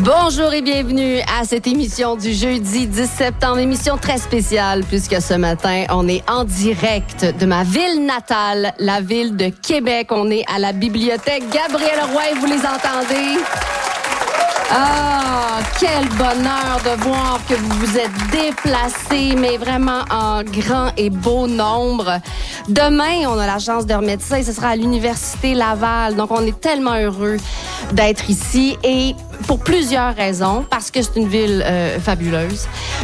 Bonjour et bienvenue à cette émission du jeudi 10 septembre, émission très spéciale puisque ce matin, on est en direct de ma ville natale, la ville de Québec. On est à la bibliothèque Gabriel Roy, vous les entendez? Ah, quel bonheur de voir que vous vous êtes déplacés, mais vraiment en grand et beau nombre. Demain, on a la chance de remettre ça et ce sera à l'Université Laval. Donc, on est tellement heureux d'être ici et pour plusieurs raisons. Parce que c'est une ville fabuleuse.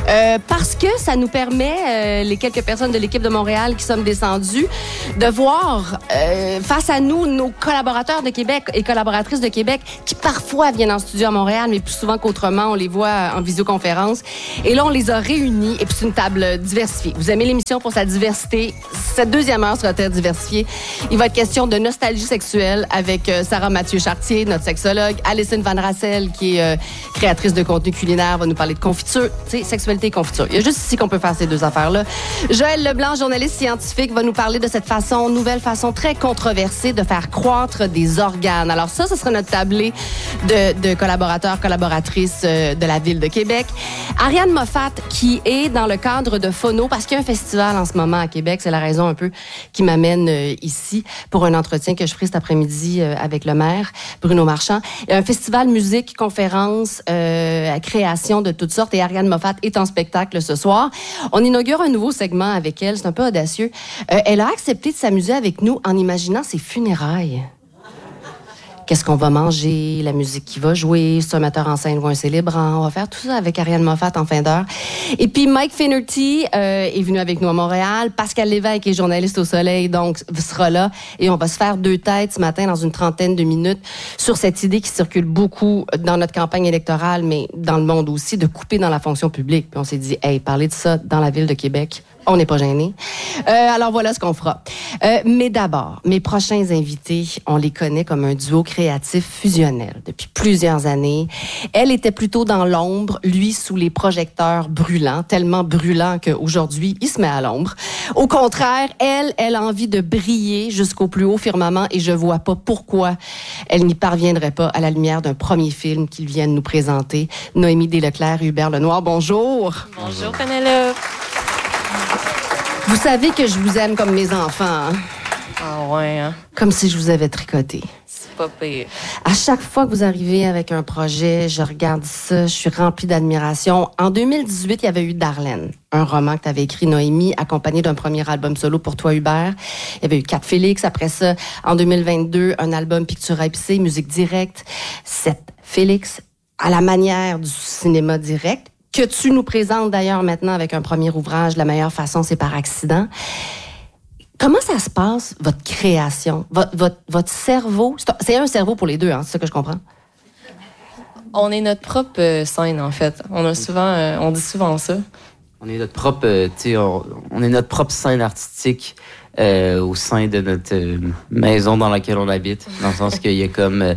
Parce que ça nous permet, les quelques personnes de l'équipe de Montréal qui sommes descendues, de voir face à nous nos collaborateurs de Québec et collaboratrices de Québec qui parfois viennent en studio à Montréal, mais plus souvent qu'autrement, on les voit en visioconférence. Et là, on les a réunis et puis c'est une table diversifiée. Vous aimez l'émission pour sa diversité. Cette deuxième heure sera très diversifiée. Il va être question de nostalgie sexuelle avec Sarah Mathieu-Chartier, notre sexologue, Alison Van Rassel, qui est créatrice de contenu culinaire, va nous parler de confiture, tu sais, sexualité et confiture. Il y a juste ici qu'on peut faire ces deux affaires-là. Joël Leblanc, journaliste scientifique, va nous parler de cette nouvelle façon très controversée de faire croître des organes. Alors ça, ce sera notre tablé de collaborateurs, collaboratrices de la Ville de Québec. Ariane Moffat, qui est dans le cadre de Phono, parce qu'il y a un festival en ce moment à Québec, c'est la raison un peu qui m'amène ici pour un entretien que je ferai cet après-midi avec le maire, Bruno Marchand. Il y a un festival musique, conférences, création de toutes sortes et Ariane Moffat est en spectacle ce soir. On inaugure un nouveau segment avec elle, c'est un peu audacieux. Elle a accepté de s'amuser avec nous en imaginant ses funérailles. Qu'est-ce qu'on va manger, la musique qui va jouer, c'est un metteur en scène ou un célébrant. On va faire tout ça avec Ariane Moffat en fin d'heure. Et puis Mike Finnerty est venu avec nous à Montréal. Pascal Lévesque est journaliste au Soleil, donc sera là. Et on va se faire deux têtes ce matin dans une trentaine de minutes sur cette idée qui circule beaucoup dans notre campagne électorale, mais dans le monde aussi, de couper dans la fonction publique. Puis on s'est dit, hey, parler de ça dans la ville de Québec, on n'est pas gênés. Alors voilà ce qu'on fera. Mais d'abord, mes prochains invités, on les connaît comme un duo créatif fusionnel depuis plusieurs années. Elle était plutôt dans l'ombre, lui sous les projecteurs brûlants, tellement brûlants qu'aujourd'hui, il se met à l'ombre. Au contraire, elle a envie de briller jusqu'au plus haut firmament et je vois pas pourquoi elle n'y parviendrait pas à la lumière d'un premier film qu'ils viennent nous présenter. Noémie Desleclerc et Hubert Lenoir, bonjour. Bonjour, Penelope. Vous savez que je vous aime comme mes enfants. Hein? Ah ouais, hein? Comme si je vous avais tricoté. C'est pas pire. À chaque fois que vous arrivez avec un projet, je regarde ça, je suis remplie d'admiration. En 2018, il y avait eu Darlene, un roman que tu avais écrit, Noémie, accompagné d'un premier album solo pour toi, Hubert. Il y avait eu 4 Félix. Après ça, en 2022, un album Picture épicée, musique directe. 7 Félix, à la manière du cinéma direct, que tu nous présentes d'ailleurs maintenant avec un premier ouvrage, La meilleure façon, c'est par accident. Comment ça se passe, votre création? Votre cerveau? C'est un cerveau pour les deux, hein, c'est ça que je comprends? On est notre propre scène, en fait. On dit souvent ça. On est notre propre, on est notre propre scène artistique au sein de notre maison dans laquelle on habite. Dans le sens qu'il y a comme...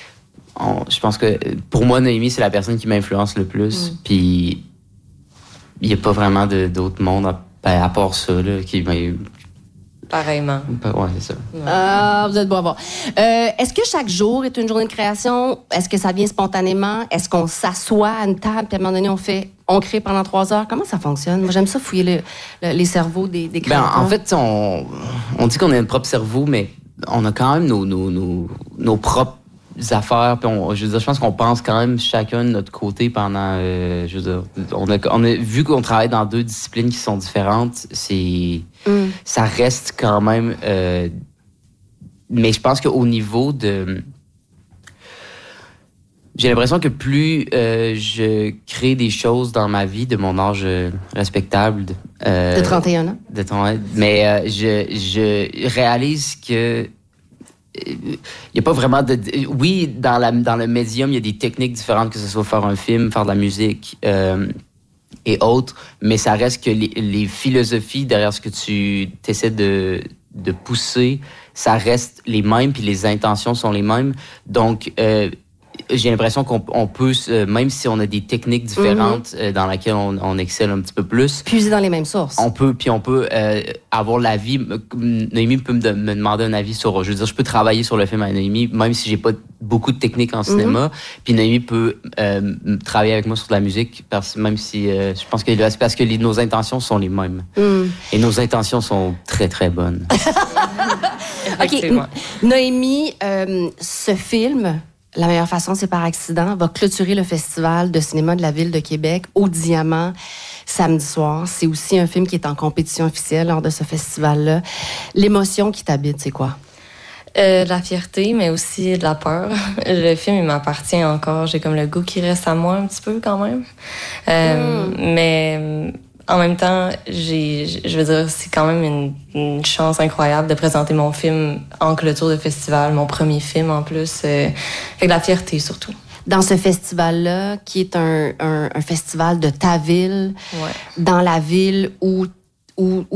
je pense que pour moi, Noémie, c'est la personne qui m'influence le plus. Puis il n'y a pas vraiment d'autre monde à part ça là, qui m'a... Pareillement. Ouais, c'est ça. Ah, vous êtes beau à voir. Est-ce que chaque jour est une journée de création? Est-ce que ça vient spontanément? Est-ce qu'on s'assoit à une table puis à un moment donné, on crée pendant 3 heures? Comment ça fonctionne? Moi, j'aime ça fouiller les cerveaux des créateurs. En fait, on dit qu'on a notre propre cerveau, mais on a quand même nos propres affaires. Puis je pense qu'on pense quand même chacun de notre côté pendant... on a vu qu'on travaille dans 2 disciplines qui sont différentes. Ça reste quand même... mais je pense qu'au niveau de... J'ai l'impression que plus je crée des choses dans ma vie de mon âge respectable... de 31 ans? Mais je réalise que il n'y a pas vraiment de... Oui, dans le médium, il y a des techniques différentes, que ce soit faire un film, faire de la musique et autres, mais ça reste que les philosophies derrière ce que tu essaies de pousser, ça reste les mêmes, puis les intentions sont les mêmes. Donc, j'ai l'impression qu'on peut, même si on a des techniques différentes dans lesquelles on excelle un petit peu plus. Puiser dans les mêmes sources. On peut avoir l'avis. Noémie peut me demander un avis sur. Je veux dire, je peux travailler sur le film avec Noémie, même si j'ai pas beaucoup de techniques en cinéma. Puis Noémie peut travailler avec moi sur de la musique, même si je pense que c'est parce que nos intentions sont les mêmes. Et nos intentions sont très, très bonnes. OK. Noémie, ce film, La meilleure façon, c'est par accident, va clôturer le Festival de cinéma de la Ville de Québec au Diamant samedi soir. C'est aussi un film qui est en compétition officielle lors de ce festival-là. L'émotion qui t'habite, c'est quoi? La fierté, mais aussi de la peur. Le film, il m'appartient encore. J'ai comme le goût qui reste à moi un petit peu quand même. Mais en même temps, je veux dire, c'est quand même une chance incroyable de présenter mon film en clôture de festival, mon premier film en plus. Fait que la fierté surtout. Dans ce festival-là, qui est un festival de ta ville, dans la ville où